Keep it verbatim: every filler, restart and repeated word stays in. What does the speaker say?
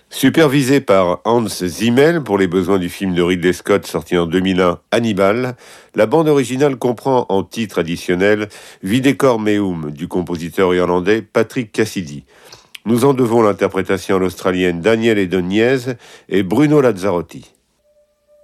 Supervisé par Hans Zimmer pour les besoins du film de Ridley Scott sorti en deux mille un, Hannibal, la bande originale comprend en titre additionnel Videcor Meum du compositeur irlandais Patrick Cassidy. Nous en devons l'interprétation à l'australienne Danielle Edoniez et Bruno Lazzarotti.